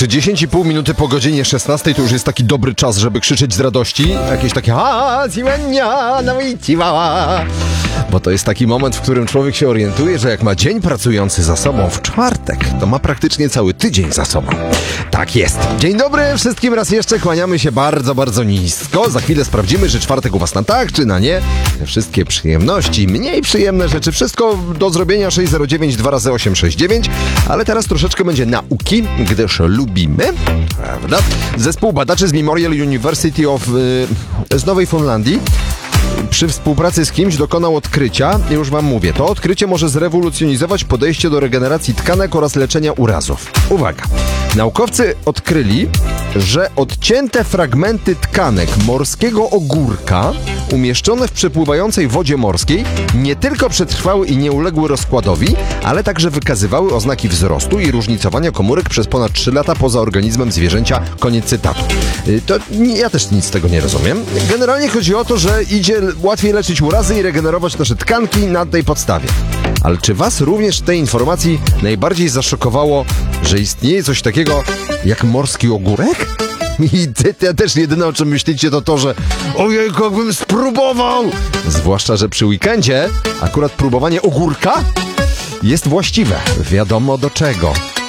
Czy 10,5 minuty po godzinie 16 to już jest taki dobry czas, żeby krzyczeć z radości? Jakieś takie bo to jest taki moment, w którym człowiek się orientuje, że jak ma dzień pracujący za sobą w czwartek, to ma praktycznie cały tydzień za sobą. Tak jest. Dzień dobry wszystkim raz jeszcze, kłaniamy się bardzo, bardzo nisko. Za chwilę sprawdzimy, czy czwartek u was na tak, czy na nie. Te wszystkie przyjemności, mniej przyjemne rzeczy, wszystko do zrobienia 609 2x869, ale teraz troszeczkę będzie nauki, gdyż lubimy, prawda? Zespół badaczy z Memorial University z Nowej Fundlandii przy współpracy z kimś dokonał odkrycia, już wam mówię, to odkrycie może zrewolucjonizować podejście do regeneracji tkanek oraz leczenia urazów. Uwaga! Naukowcy odkryli, że odcięte fragmenty tkanek morskiego ogórka umieszczone w przepływającej wodzie morskiej nie tylko przetrwały i nie uległy rozkładowi, ale także wykazywały oznaki wzrostu i różnicowania komórek przez ponad 3 lata poza organizmem zwierzęcia. Koniec cytatu. Ja też nic z tego nie rozumiem. Generalnie chodzi o to, że idzie łatwiej leczyć urazy i regenerować nasze tkanki na tej podstawie. Ale czy was również w tej informacji najbardziej zaszokowało, że istnieje coś takiego jak morski ogórek? I też jedyne, o czym myślicie, to to, że ojejku, jakbym spróbował! Zwłaszcza, że przy weekendzie akurat próbowanie ogórka jest właściwe. Wiadomo do czego.